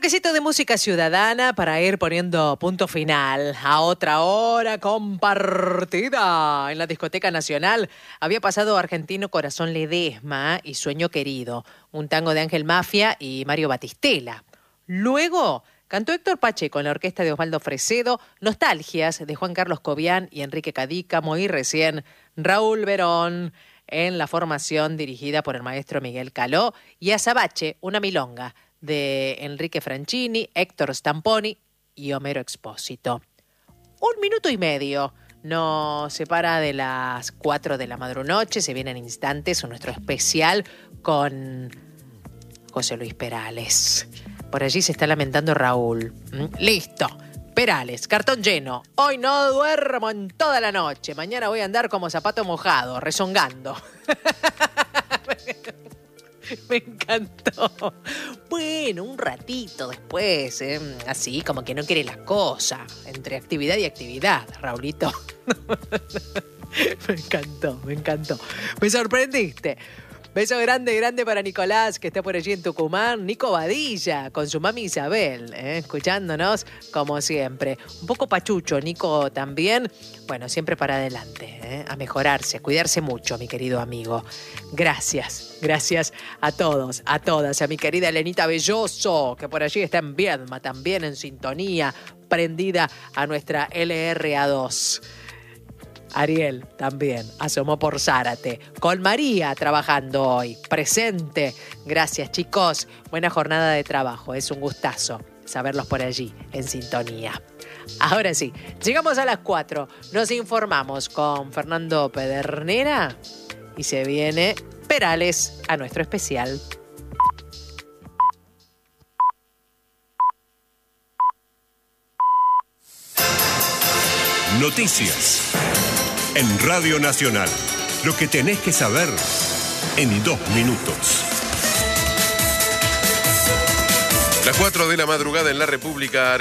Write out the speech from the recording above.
bloquecito de música ciudadana para ir poniendo punto final a otra hora compartida. En la Discoteca Nacional había pasado Argentino Corazón Ledesma y Sueño Querido, un tango de Ángel Mafia y Mario Batistela. Luego cantó Héctor Pacheco en la orquesta de Osvaldo Fresedo, Nostalgias de Juan Carlos Cobian y Enrique Cadícamo, y recién Raúl Verón en la formación dirigida por el maestro Miguel Caló, y Azabache, una milonga de Enrique Franchini, Héctor Stamponi y Homero Expósito. 1 minuto y medio nos separa de las 4 de la madrunoche. Se viene en instantes nuestro especial con José Luis Perales. Por allí se está lamentando Raúl. Listo. Perales, cartón lleno. Hoy no duermo en toda la noche. Mañana voy a andar como zapato mojado, rezongando. Me encantó. Bueno, un ratito después, así como que no quiere las cosas. Entre actividad y actividad, Raulito. Me encantó, me encantó. Me sorprendiste. Beso grande, grande para Nicolás, que está por allí en Tucumán. Nico Badilla, con su mami Isabel, escuchándonos como siempre. Un poco pachucho, Nico también. Bueno, siempre para adelante, a mejorarse, a cuidarse mucho, mi querido amigo. Gracias, gracias a todos, a todas. A mi querida Elenita Belloso, que por allí está en Viedma, también en sintonía, prendida a nuestra LRA2. Ariel también asomó por Zárate, con María trabajando hoy, presente. Gracias, chicos. Buena jornada de trabajo. Es un gustazo saberlos por allí, en sintonía. Ahora sí, llegamos a las 4. Nos informamos con Fernando Pedernera y se viene Perales a nuestro especial. Noticias en Radio Nacional. Lo que tenés que saber en 2 minutos. Las 4 de la madrugada en la República